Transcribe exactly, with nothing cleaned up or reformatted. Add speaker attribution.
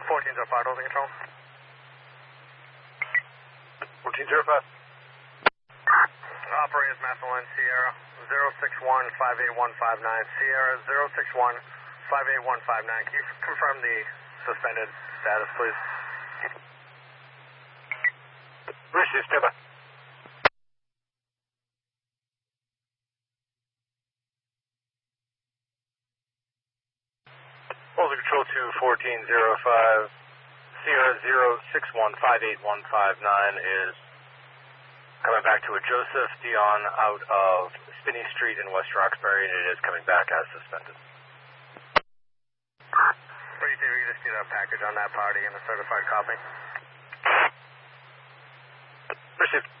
Speaker 1: fourteen zero five, holding control.
Speaker 2: fourteen zero five.
Speaker 1: Operators, Master Line Sierra, zero six one five eight one five nine. Sierra, zero six one five eight one five nine. Can you confirm the suspended status, please?
Speaker 2: Received, stand by. Holding control to fourteen zero five. Sierra zero six one five eight one five nine is coming back to a Joseph Dion out of Spinney Street in West Roxbury, and it is coming back as suspended.
Speaker 1: Pretty sure we just need a package on that party and a certified copy.
Speaker 2: Received.